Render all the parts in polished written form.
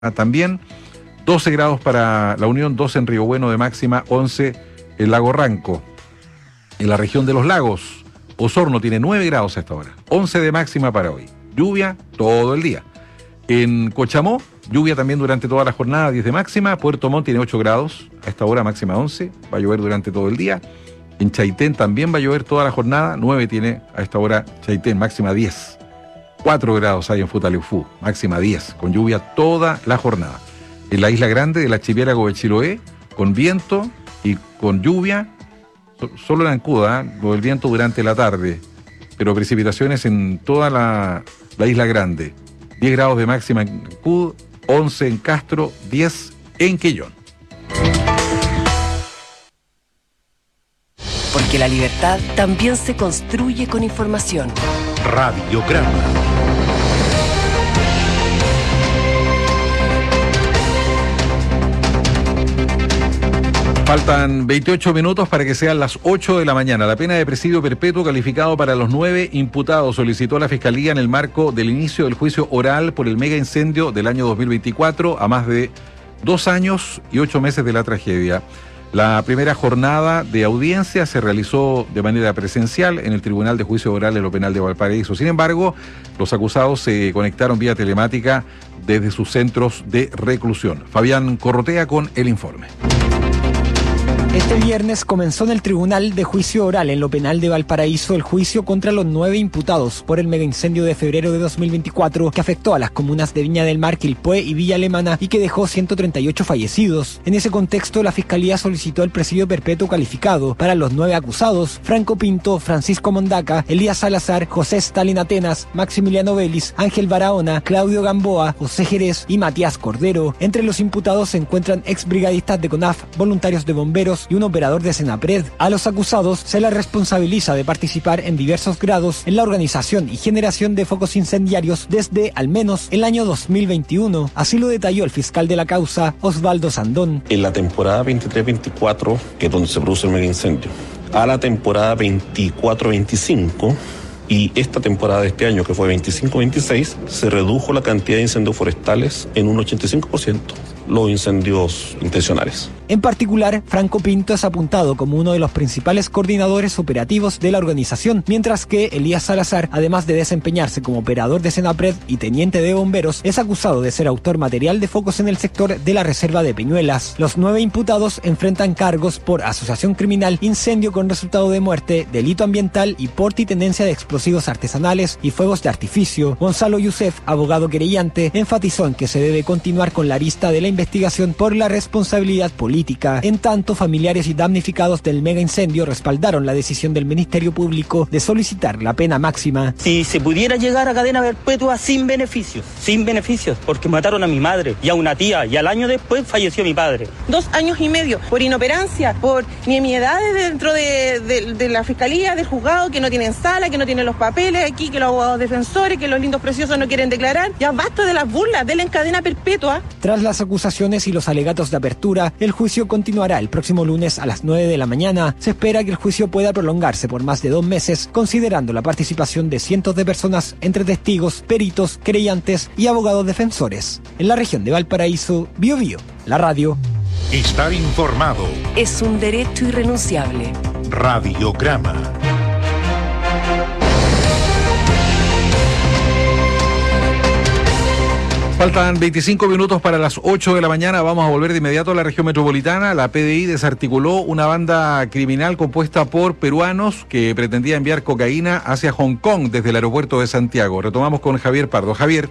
también 12 grados para La Unión, 12 en Río Bueno de máxima, 11 en Lago Ranco. En la región de los lagos, Osorno tiene 9 grados a esta hora, 11 de máxima para hoy. Lluvia todo el día. En Cochamó, lluvia también durante toda la jornada, 10 de máxima. Puerto Montt tiene 8 grados, a esta hora máxima 11, va a llover durante todo el día. En Chaitén también va a llover toda la jornada, 9 tiene a esta hora Chaitén, máxima 10. 4 grados hay en Futaleufú, máxima 10, con lluvia toda la jornada. En la Isla Grande del archipiélago de Chiloé, con viento y con lluvia, solo en Ancuda, el viento durante la tarde, pero precipitaciones en toda la Isla Grande. 10 grados de máxima en Ancud, 11 en Castro, 10 en Quellón. Porque la libertad también se construye con información. Radiograma. Faltan 28 minutos para que sean las 8 de la mañana. La pena de presidio perpetuo calificado para los 9 imputados solicitó la Fiscalía en el marco del inicio del juicio oral por el mega incendio del año 2024, a más de 2 años y 8 meses de la tragedia. La primera jornada de audiencia se realizó de manera presencial en el Tribunal de Juicio Oral en lo Penal de Valparaíso. Sin embargo, los acusados se conectaron vía telemática desde sus centros de reclusión. Fabián Corrotea con el informe. Este viernes comenzó en el Tribunal de Juicio Oral en lo Penal de Valparaíso el juicio contra los 9 imputados por el megaincendio de febrero de 2024 que afectó a las comunas de Viña del Mar, Quilpué y Villa Alemana y que dejó 138 fallecidos. En ese contexto, la Fiscalía solicitó el presidio perpetuo calificado para los 9 acusados: Franco Pinto, Francisco Mondaca, Elías Salazar, José Stalin Atenas, Maximiliano Vélez, Ángel Barahona, Claudio Gamboa, José Jerez y Matías Cordero. Entre los imputados se encuentran exbrigadistas de CONAF, voluntarios de bomberos y un operador de Senapred. A los acusados se les responsabiliza de participar en diversos grados en la organización y generación de focos incendiarios desde al menos el año 2021. Así lo detalló el fiscal de la causa, Osvaldo Sandón. En la temporada 23-24, que es donde se produce el mega incendio, a la temporada 24-25 y esta temporada de este año, que fue 25-26, se redujo la cantidad de incendios forestales en un 85%. Los incendios intencionales. En particular, Franco Pinto es apuntado como uno de los principales coordinadores operativos de la organización, mientras que Elías Salazar, además de desempeñarse como operador de Senapred y teniente de bomberos, es acusado de ser autor material de focos en el sector de la reserva de Peñuelas. Los 9 imputados enfrentan cargos por asociación criminal, incendio con resultado de muerte, delito ambiental y porte y tenencia de explosivos artesanales y fuegos de artificio. Gonzalo Youssef, abogado querellante, enfatizó en que se debe continuar con la arista de la investigación por la responsabilidad política. En tanto, familiares y damnificados del mega incendio respaldaron la decisión del Ministerio Público de solicitar la pena máxima. Si se pudiera llegar a cadena perpetua sin beneficios, porque mataron a mi madre y a una tía y al año después falleció mi padre. 2 años y medio por inoperancia, por nimiedades dentro de la fiscalía, del juzgado, que no tienen sala, que no tienen los papeles aquí, que los abogados defensores, que los lindos preciosos no quieren declarar. Ya basta de las burlas, denle en cadena perpetua. Tras las acusaciones y los alegatos de apertura, el juicio continuará el próximo lunes a las 9 de la mañana. Se espera que el juicio pueda prolongarse por más de 2 meses, considerando la participación de cientos de personas entre testigos, peritos, querellantes y abogados defensores. En la región de Valparaíso, Biobío, la radio. Estar informado es un derecho irrenunciable. Radiograma. Faltan 25 minutos para las 8 de la mañana. Vamos a volver de inmediato a la región metropolitana. La PDI desarticuló una banda criminal compuesta por peruanos que pretendía enviar cocaína hacia Hong Kong desde el aeropuerto de Santiago. Retomamos con Javier Pardo. Javier.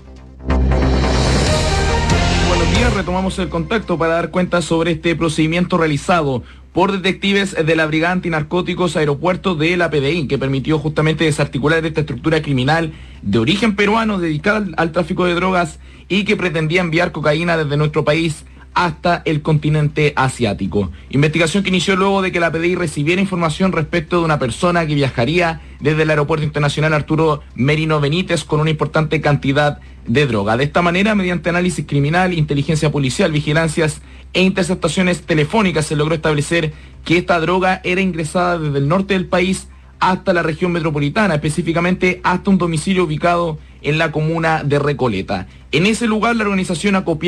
Buenos días, retomamos el contacto para dar cuenta sobre este procedimiento realizado por detectives de la Brigada Antinarcóticos Aeropuerto de la PDI, que permitió justamente desarticular esta estructura criminal de origen peruano dedicada al tráfico de drogas y que pretendía enviar cocaína desde nuestro país hasta el continente asiático. Investigación que inició luego de que la PDI recibiera información respecto de una persona que viajaría desde el Aeropuerto Internacional Arturo Merino Benítez con una importante cantidad de droga. De esta manera, mediante análisis criminal, inteligencia policial, vigilancias e interceptaciones telefónicas, se logró establecer que esta droga era ingresada desde el norte del país hasta la región metropolitana, específicamente hasta un domicilio ubicado en la comuna de Recoleta. En ese lugar la organización acopió